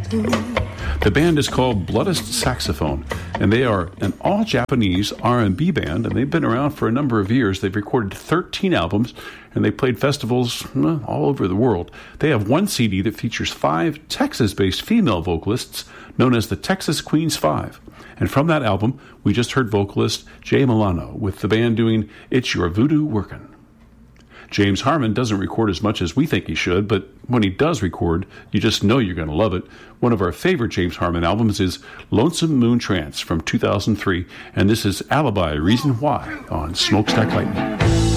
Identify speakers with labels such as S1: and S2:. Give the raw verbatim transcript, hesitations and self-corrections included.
S1: The band is called Bloodist Saxophone, and they are an all-Japanese R and B band, and they've been around for a number of years. They've recorded thirteen albums, and they played festivals well, all over the world. They have one C D that features five Texas-based female vocalists known as the Texas Queens Five. And from that album, we just heard vocalist Jay Milano with the band doing It's Your Voodoo Workin'. James Harmon doesn't record as much as we think he should, but when he does record, you just know you're going to love it. One of our favorite James Harmon albums is Lonesome Moon Trance from two thousand three, and this is Alibi Reason Why on Smokestack Lightning.